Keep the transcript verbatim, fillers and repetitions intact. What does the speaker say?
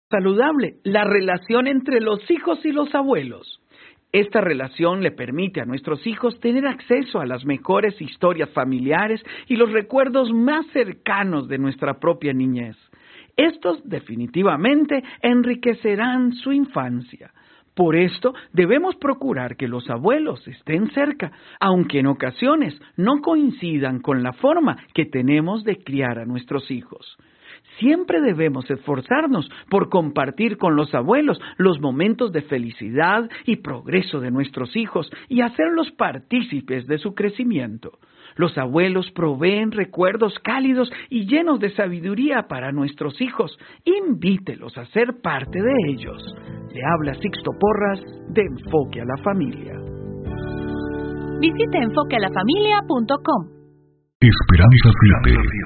Saludable, la relación entre los hijos y los abuelos. Esta relación le permite a nuestros hijos tener acceso a las mejores historias familiares y los recuerdos más cercanos de nuestra propia niñez. Estos definitivamente enriquecerán su infancia. Por esto, debemos procurar que los abuelos estén cerca, aunque en ocasiones no coincidan con la forma que tenemos de criar a nuestros hijos. Siempre debemos esforzarnos por compartir con los abuelos los momentos de felicidad y progreso de nuestros hijos y hacerlos partícipes de su crecimiento. Los abuelos proveen recuerdos cálidos y llenos de sabiduría para nuestros hijos. Invítelos a ser parte de ellos. Le habla Sixto Porras de Enfoque a la Familia. Visite enfoque a la familia punto com. Esperanza Siete.